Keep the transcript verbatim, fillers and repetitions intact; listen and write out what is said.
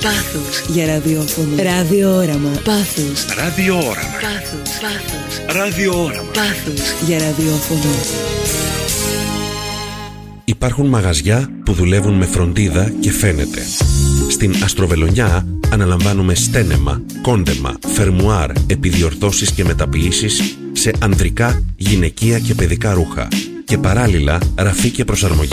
Πάθος για ραδιόφωνο. Ραδιόραμα. Πάθος. Ραδιόραμα. Πάθος. Πάθος. Ραδιόραμα. Πάθος για ραδιόφωνο. Υπάρχουν μαγαζιά που δουλεύουν με φροντίδα και φαίνεται. Στην Αστροβελονιά αναλαμβάνουμε στένεμα, κόντεμα, φερμουάρ, επιδιορθώσεις και μεταποιήσεις σε ανδρικά, γυναικεία και παιδικά ρούχα και παράλληλα ραφή και προσαρμογή